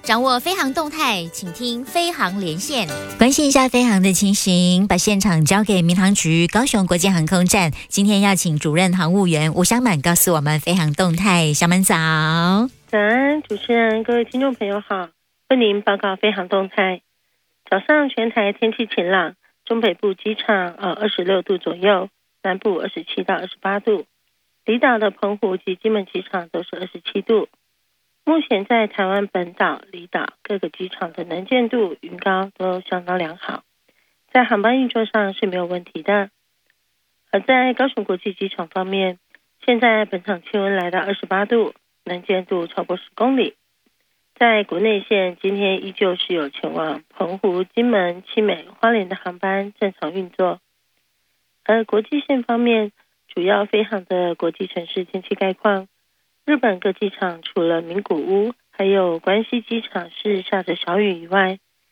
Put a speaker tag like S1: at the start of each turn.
S1: 掌握飞航动态，请听飞航连线。
S2: 关心一下飞航的情形，把现场交给民航局高雄国际航空站。今天要请主任航务员吴香满告诉我们飞航动态。小满早。
S3: 早安，主持人，各位听众朋友好，为您报告飞航动态。早上全台天气晴朗，中北部机场26度左右，南部27到28度，离岛的澎湖及金门机场都是27度。目前在台湾本岛、离岛各个机场的能见度、云高都相当良好，在航班运作上是没有问题的。而在高雄国际机场方面，现在本场气温来到28度，能见度超过10公里。在国内线今天依旧是有前往澎湖、金门、七美、花莲的航班正常运作。而国际线方面，主要飞航的国际城市天气概况，日本各机场除了名古屋还有关西机场是下着小雨以外，